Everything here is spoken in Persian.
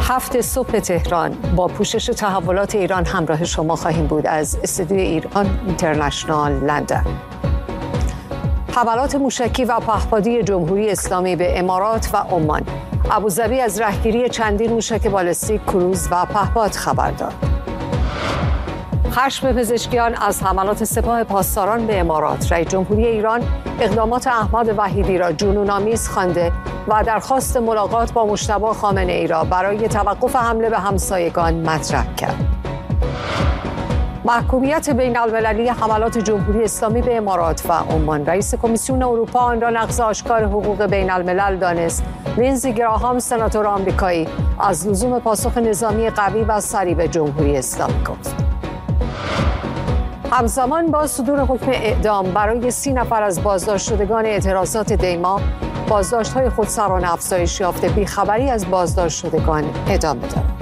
7 صبح تهران با پوشش تحولات ایران همراه شما خواهیم بود از استودیوی ایران اینترنشنال لندن. حملات موشکی و پهپادی جمهوری اسلامی به امارات و عمان. ابوظبی از رهگیری چندین موشک بالستیک، کروز و پهپاد خبر داد. خشم پزشکیان از حملات سپاه پاسداران به امارات. رئیس جمهوری ایران اقدامات احمد وحیدی را جنون‌آمیز خوانده و درخواست ملاقات با مجتبی خامنه‌ای را برای توقف حمله به همسایگان مطرح کرد. محکومیت بین‌المللی حملات جمهوری اسلامی به امارات و عمان. رئیس کمیسیون اروپا آن را نقض آشکار حقوق بین‌الملل دانست. لینزی گراهام سناتور آمریکایی از لزوم پاسخ نظامی قوی و سریع به جمهوری اسلامی گفت. همزمان با صدور حکم اعدام برای 30 نفر از بازداشت شدگان اعتراضات دیما، بازداشت‌های خودسرانه افزایش یافته. بیخبری از بازداشت شدگان ادامه دارد.